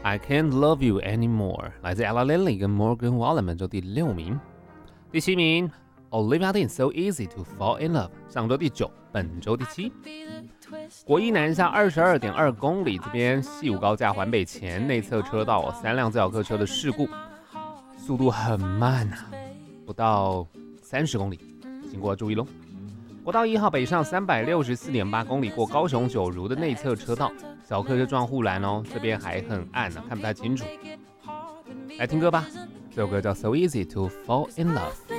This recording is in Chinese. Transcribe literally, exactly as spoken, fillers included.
I Can't Love You Anymore 来自 Ella Lily 跟 Morgan Wallen 本周第六名。第七名 Olivia Dean So Easy to Fall in Love 上周第九，本周第七。国一南下 二十二点二 公里，这边西武高架环北前内侧车道三辆自小客车的事故，速度很慢啊，不到三十公里，经过注意咯。国道一号北上 三百六十四点八 公里，过高雄九如的内侧车道，小客车撞护栏哦，这边还很暗啊，看不太清楚。来听歌吧，这首歌叫 So Easy to Fall in Love。